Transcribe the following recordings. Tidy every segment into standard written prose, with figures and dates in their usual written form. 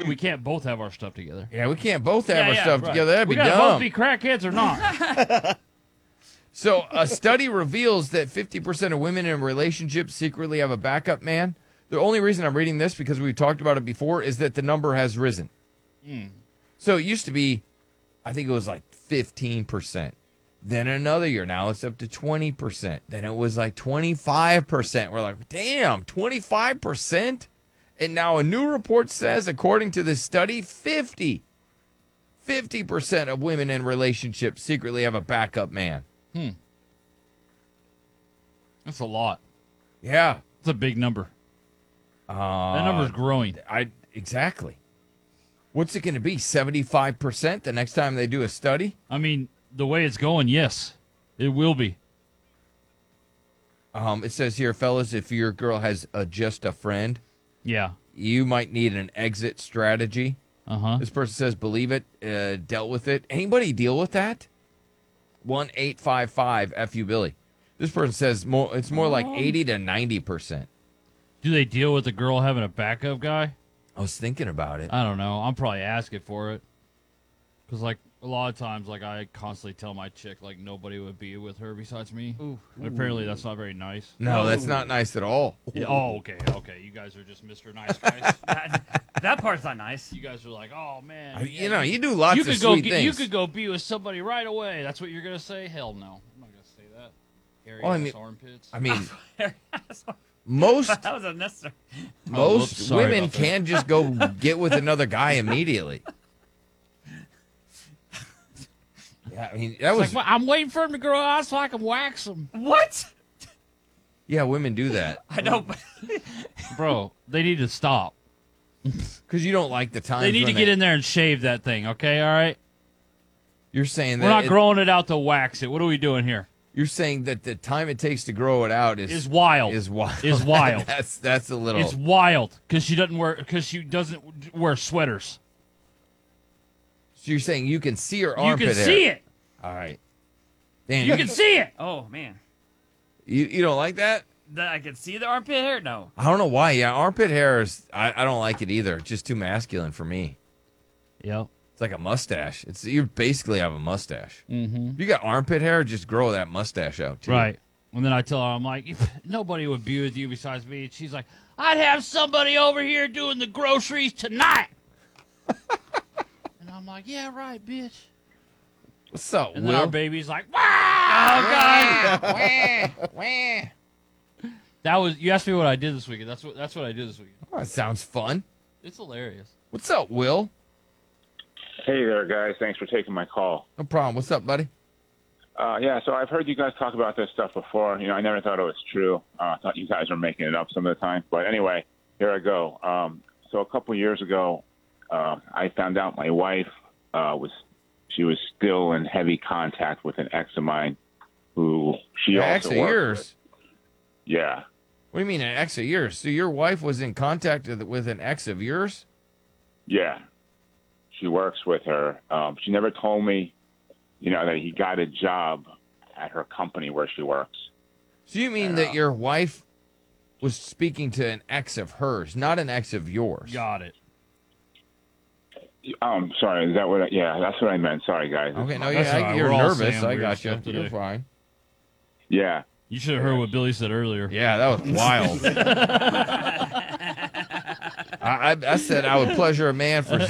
we can't both have our stuff together. Yeah, we can't both have our Yeah, stuff right. together. That'd We be gotta dumb. both be crackheads or not. So a study reveals that 50% of women in relationships secretly have a backup man. The only reason I'm reading this, because we talked about it before, is that the number has risen. So it used to be, I think it was like 15%. Then another year, now it's up to 20%. Then it was like 25%. We're like, damn, 25%? And now a new report says, according to this study, 50% of women in relationships secretly have a backup man. That's a lot. Yeah. That's a big number. That number's growing. Exactly. What's it going to be? 75% the next time they do a study? I mean, the way it's going, yes, it will be. It says here, fellas, if your girl has just a friend, Yeah. you might need an exit strategy. Uh-huh. This person says, believe it, dealt with it. Anybody deal with that? 1-855-FU Billy. This person says it's more like 80 to 90%. Do they deal with the girl having a backup guy? I was thinking about it. I don't know. I'm probably asking for it. Because, like, a lot of times, like, I constantly tell my chick, like, nobody would be with her besides me. Ooh. And apparently, that's not very nice. No, that's not nice at all. Yeah, oh, okay. You guys are just Mr. Nice Guys. That part's not nice. You guys are like, oh, man. You do lots you of could sweet go, things. You could go be with somebody right away. That's what you're going to say? Hell no. I'm not going to say that. Hairy ass armpits. I mean, most That was unnecessary. most sorry women about that. can just go get with another guy immediately. Yeah, I mean, that was... It's like, well, I'm waiting for him to grow out so I can wax him. What? Yeah, women do that. I don't. Bro, they need to stop. Because you don't like the time. They need to get in there and shave that thing, okay? All right? You're saying that We're not growing it out to wax it. What are we doing here? You're saying that the time it takes to grow it out Is wild. Is wild. Is wild. That's a little. It's wild because she doesn't wear sweaters. So you're saying you can see her You armpit can hair. see it. All right. Dan, You can see it. Oh man, You don't like that? that I can see the armpit hair. No. I don't know why. Yeah, armpit hair is. I don't like it either. It's just too masculine for me. Yep. It's like a mustache. You basically have a mustache. Mm-hmm. If you got armpit hair, just grow that mustache out too. Right. And then I tell her, I'm like, nobody would be with you besides me. And she's like, I'd have somebody over here doing the groceries tonight. And I'm like, yeah, right, bitch. What's up, And then Will? our baby's like, wow. Oh, God. That was, you asked me what I did this weekend. That's what I did this weekend. Oh, that sounds fun. It's hilarious. What's up, Will? Hey there, guys. Thanks for taking my call. No problem. What's up, buddy? Yeah, so I've heard you guys talk about this stuff before. I never thought it was true. I thought you guys were making it up some of the time. But anyway, here I go. So a couple of years ago, I found out my wife was still in heavy contact with an ex of mine who she An also ex of worked yours? with. Yeah. What do you mean an ex of yours? So your wife was in contact with an ex of yours? Yeah. She works with her. She never told me, that he got a job at her company where she works. So you mean that your wife was speaking to an ex of hers, not an ex of yours? Got it. Sorry, is that what? Yeah, that's what I meant. Sorry, guys. Okay, no, That's all right. you're We're all nervous. saying I weird got you. stuff today. You're fine. Yeah. You should have heard what Billy said earlier. Yeah, that was wild. I said I would pleasure a man for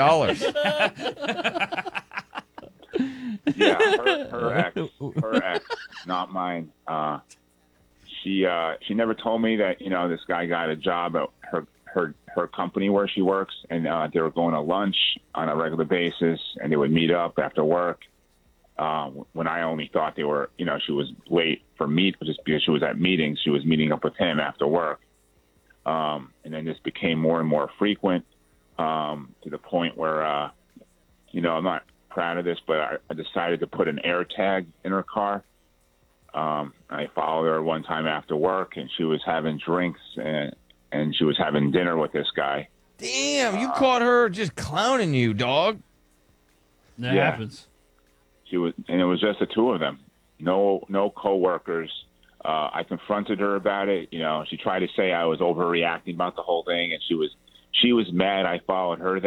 $0. Yeah, her ex, not mine. She never told me that this guy got a job at her company where she works, and they were going to lunch on a regular basis, and they would meet up after work. When I only thought they were, she was late for meet just because she was at meetings. She was meeting up with him after work, and then this became more and more frequent to the point where, I'm not proud of this, but I decided to put an air tag in her car. I followed her one time after work, and she was having drinks and she was having dinner with this guy. Damn, you caught her just clowning you, dog. That Yeah. happens. And it was just the two of them. No coworkers. I confronted her about it. She tried to say I was overreacting about the whole thing, and she was mad I followed her